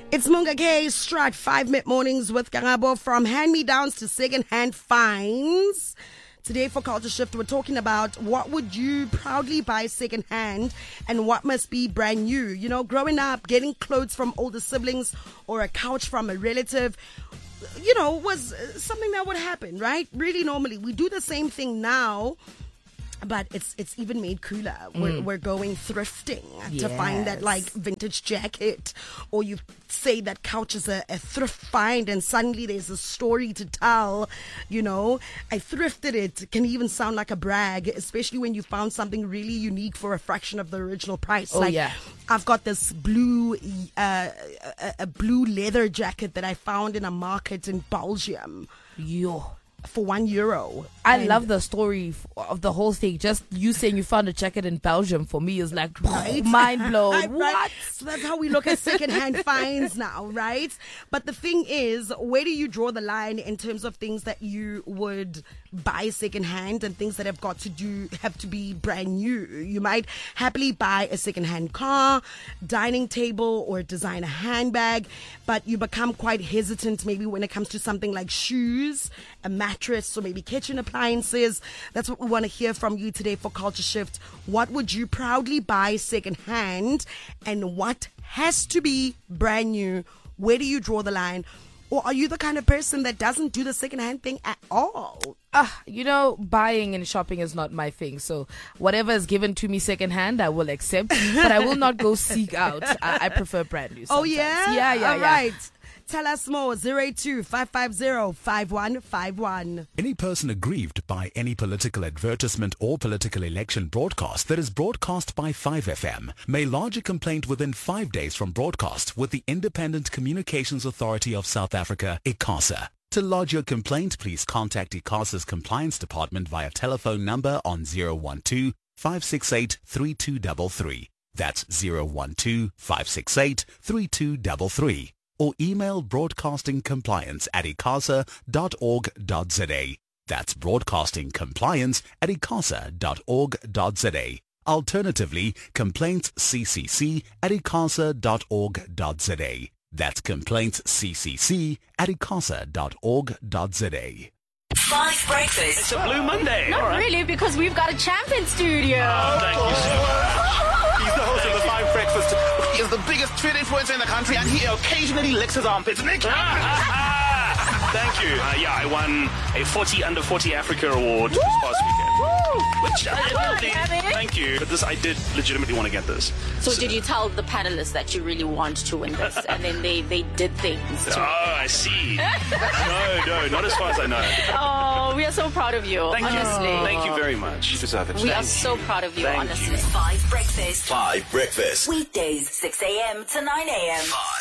It's Munga K, Strat 5 mid-mornings with Karabo. From hand-me-downs to second-hand finds. Today for Culture Shift, we're talking about what would you proudly buy second-hand and what must be brand new. You know, growing up, getting clothes from older siblings or a couch from a relative, you know, was something that would happen, right? Really normally. We do the same thing now. But it's even made cooler. We're going thrifting to find that like vintage jacket, or you say that couch is a thrift find, and suddenly there's a story to tell. You know, I thrifted it. It can even sound like a brag, especially when you found something really unique for a fraction of the original price. I've got this blue, a blue leather jacket that I found in a market in Belgium. For €1. I love the story of the whole thing. Just you saying you found a jacket in Belgium for me is like mind blown. What? So that's how we look at secondhand finds now, right? But the thing is, where do you draw the line in terms of things that you would buy secondhand and things that have to be brand new? You might happily buy a secondhand car, dining table, or designer handbag, but you become quite hesitant maybe when it comes to something like shoes, a mattress, or maybe kitchen appliances. That's what we want to hear from you today for Culture Shift. What would you proudly buy secondhand and what has to be brand new? Where do you draw the line? Or are you the kind of person that doesn't do the secondhand thing at all? You know, buying and shopping is not my thing. So whatever is given to me secondhand, I will accept. But I will not go seek out. I prefer brand new sometimes. Oh, yeah? Yeah. All right. Tell us more, 082-550-5151. Any person aggrieved by any political advertisement or political election broadcast that is broadcast by 5FM may lodge a complaint within 5 days from broadcast with the Independent Communications Authority of South Africa, ICASA. To lodge your complaint, please contact ICASA's Compliance Department via telephone number on 012-568-3233. That's 012-568-3233. Or email broadcastingcompliance@icasa.org.za. That's broadcastingcompliance@icasa.org.za. Alternatively, complaintsccc@icasa.org.za. That's complaintsccc@icasa.org.za. 5 Breakfast. It's a Blue Monday. Not really, because we've got a champ in studio. Oh, thank you so much. He's the host of the 5 Breakfast. He is the biggest Twitter influencer in the country, and he occasionally licks his armpits. Nick! Thank you. I won a 40 Under 40 Africa Award this past weekend. Which thank you. But I did legitimately want to get this. So did you tell the panelists that you really want to win this, and then they did things to I see. No, not as far as I know. Oh, we are so proud of you, Thank honestly. you. Thank you very much. You deserve it. We are so proud of you, Thank honestly. you. 5 Breakfast. 5 Breakfast. Weekdays, 6 a.m. to 9 a.m.